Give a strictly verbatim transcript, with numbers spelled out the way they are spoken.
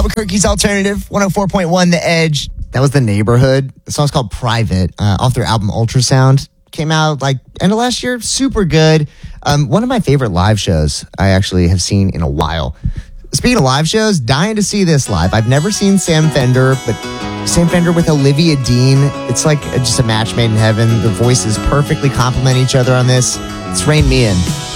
Albuquerque's Alternative, one oh four point one The Edge. That was The Neighborhood. The song's called Private, uh, off their album Ultrasound. Came out like end of last year. Super good. Um, one of my favorite live shows I actually have seen in a while. Speaking of live shows, dying to see this live. I've never seen Sam Fender, but Sam Fender with Olivia Dean. It's like just a match made in heaven. The voices perfectly complement each other on this. It's Rain Me In.